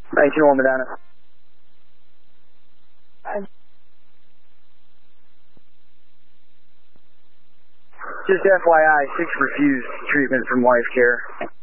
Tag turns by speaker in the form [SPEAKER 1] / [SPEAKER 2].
[SPEAKER 1] 19-1 Medina. Just FYI, 6 refused treatment from wife care.